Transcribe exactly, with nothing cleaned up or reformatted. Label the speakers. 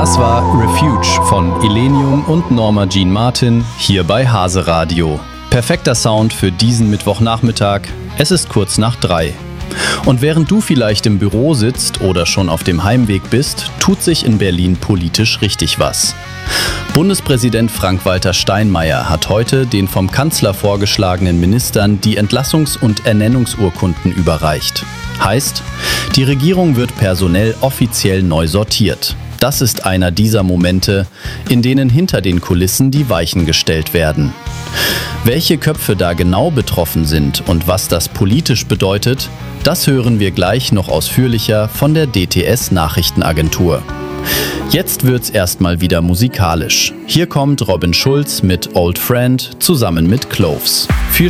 Speaker 1: Das war Refuge von Illenium und Norma Jean Martin hier bei Hase Radio. Perfekter Sound für diesen Mittwochnachmittag. Es ist kurz nach drei. Und während du vielleicht im Büro sitzt oder schon auf dem Heimweg bist, tut sich in Berlin politisch richtig was. Bundespräsident Frank-Walter Steinmeier hat heute den vom Kanzler vorgeschlagenen Ministern die Entlassungs- und Ernennungsurkunden überreicht. Heißt, die Regierung wird personell offiziell neu sortiert. Das ist einer dieser Momente, in denen hinter den Kulissen die Weichen gestellt werden. Welche Köpfe da genau betroffen sind und was das politisch bedeutet, das hören wir gleich noch ausführlicher von der D T S-Nachrichtenagentur. Jetzt wird's erstmal wieder musikalisch. Hier kommt Robin Schulz mit Old Friend zusammen mit Cloves. Viel